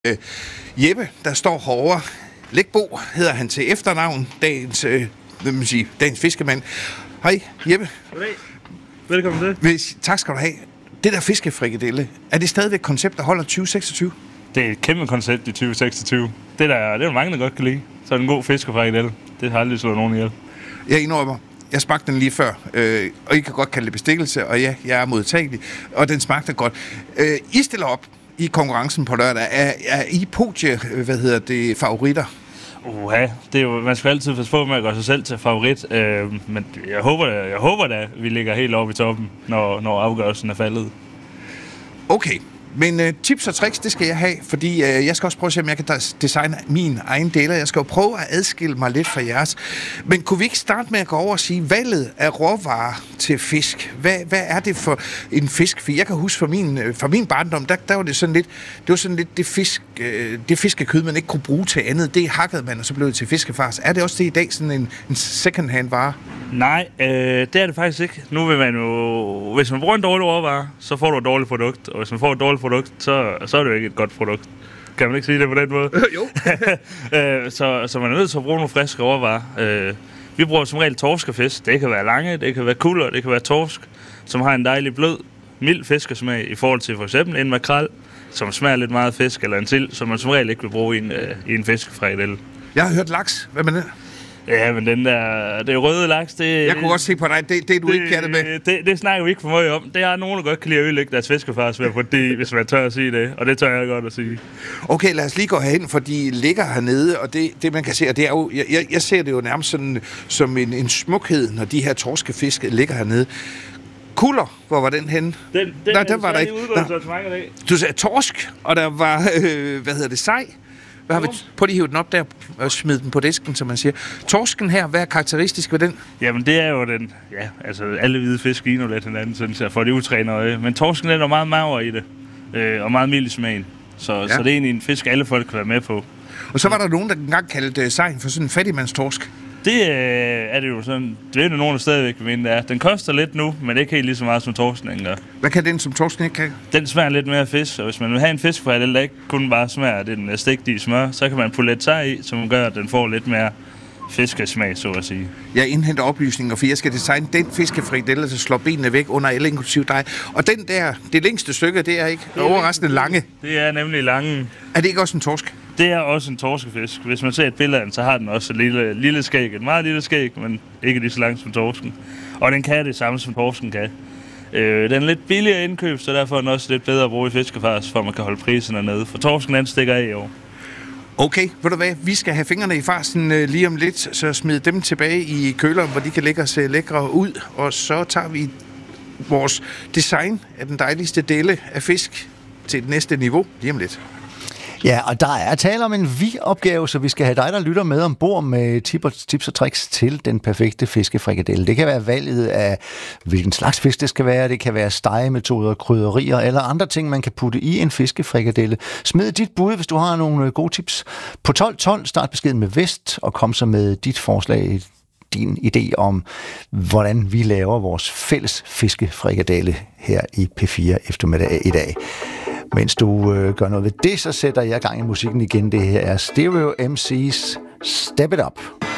Jeppe, der står herovre. Lægbo hedder han til efternavn, dagens fiskemand. Hej, Jeppe. Goddag. Velkommen til. Tak skal du have. Det der fiskefrikadelle, er det stadigvæk et koncept, der holder 2026? Det er et kæmpe koncept i 2026. Det er der mange, der godt kan lide. Så er det en god fiskefrikadelle. Det har aldrig slået nogen ihjel. Jeg indrømmer, jeg smagte den lige før, og I kan godt kalde det bestikkelse, og ja, jeg er modtagelig, og den smagte godt. I stiller op i konkurrencen på lørdag. Er I podie, favoritter? Det er jo, man skal altid passe på med at gøre sig selv til favorit, men jeg håber da, vi ligger helt oppe i toppen, når afgørelsen er faldet. Okay, men tips og tricks, det skal jeg have, fordi jeg skal også prøve at se, om jeg kan designe min egen del, og jeg skal jo prøve at adskille mig lidt fra jeres. Men kunne vi ikke starte med at gå over og sige, valget af råvarer til fisk? Hvad er det for en fisk? For jeg kan huske fra min barndom, der var det sådan lidt, det fiskekød, man ikke kunne bruge til andet. Det hakkede man, og så blev det til fiskefars. Er det også det i dag, sådan en second-hand vare? Nej, det er det faktisk ikke. Nu vil man jo... Hvis man bruger en dårlig råvare, så får du et dårligt produkt. Og hvis man får et dårligt produkt, så er det jo ikke et godt produkt. Kan man ikke sige det på den måde? Jo. så man er nødt til at bruge nogle friske råvarer. Vi bruger som regel torskefisk. Det kan være lange, det kan være kulder, det kan være torsk, som har en dejlig blød, mild fiskesmag i forhold til for eksempel en makrel, som smager lidt meget fisk, eller en sild, som man som regel ikke vil bruge i en fiskefrikadelle. Jeg har hørt laks. Hvad med det? Ja, men det røde laks, det... Jeg kunne godt se på dig, det er du ikke pjattet med. Det snakker vi ikke for meget om. Det er nogen, der godt kan lide at ødelægge deres fiskefars ved at få det, hvis man tør at sige det. Og det tør jeg godt at sige. Okay, lad os lige gå herhen, for de ligger hernede, og det man kan se, og det er jo... Jeg ser det jo nærmest sådan, som en smukhed, når de her torskefisk ligger hernede. Kulder, hvor var den henne? Den var der ikke. Du sagde torsk, og der var, sej. Hvad har vi? Prøv lige at hive den op der og smide den på disken, som man siger. Torsken her, hvad er karakteristisk ved den? Jamen, det er jo den... Ja, altså alle hvide fisk ligner lidt hinanden, synes jeg, for det utrænede øje. Men torsken er meget mager i det, og meget mild i smagen. Så det er egentlig en fisk, alle folk kan være med på. Og så var der nogen, der engang kaldte sejen for sådan en fattigmandstorsk. Det er det jo sådan... Det er jo nogen, der stadigvæk mener, det er. Den koster lidt nu, men ikke helt lige så meget som torsken gør. Hvad kan den, som torsken ikke kan? Den smager lidt mere fisk, og hvis man vil have en fiskefrikadelle, der ikke kun bare smager af den stegte i smør, så kan man putte lidt sej i, som gør, at den får lidt mere fiskesmag, så at sige. Jeg indhenter oplysninger, for jeg skal designe den fiskefrikadelle, der slår benene væk under alle inklusiv dig. Og den der, det længste stykke, det er ikke overraskende lange. Det er nemlig lange. Er det ikke også en torsk? Det er også en torskefisk. Hvis man ser et billede af den, så har den også et lille skæg. Et meget lille skæg, men ikke lige så langt som torsken. Og den kan det samme, som torsken kan. Den er lidt billigere indkøb, så derfor er den også lidt bedre at bruge i fiskefars, for man kan holde priserne nede. For torsken, den stikker af i år. Okay, ved du hvad? Vi skal have fingrene i farsen lige om lidt, så smid dem tilbage i køleren, hvor de kan lægge os lækre ud. Og så tager vi vores design af den dejligste dele af fisk til et næste niveau lige om lidt. Ja, og der er tale om en vi-opgave, så vi skal have dig, der lytter med ombord med tips og tricks til den perfekte fiskefrikadelle. Det kan være valget af, hvilken slags fisk det skal være. Det kan være stegemetoder, krydderier eller andre ting, man kan putte i en fiskefrikadelle. Smid dit bud, hvis du har nogle gode tips. På 1212, start beskeden med Vest, og kom så med dit forslag, din idé om, hvordan vi laver vores fælles fiskefrikadelle her i P4 eftermiddag i dag. Mens du gør noget ved det, så sætter jeg gang i musikken igen. Det her er Stereo MC's Step It Up.